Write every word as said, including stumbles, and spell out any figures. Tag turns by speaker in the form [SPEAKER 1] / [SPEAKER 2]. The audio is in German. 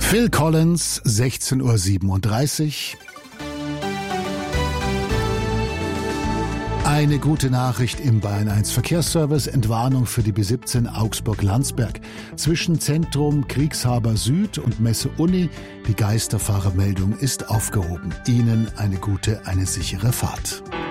[SPEAKER 1] Phil Collins, sechzehn Uhr siebenunddreißig. Eine gute Nachricht im Bayern eins Verkehrsservice. Entwarnung für die B siebzehn Augsburg-Landsberg. Zwischen Zentrum Kriegshaber Süd und Messe Uni. Die Geisterfahrermeldung ist aufgehoben. Ihnen eine gute, eine sichere Fahrt.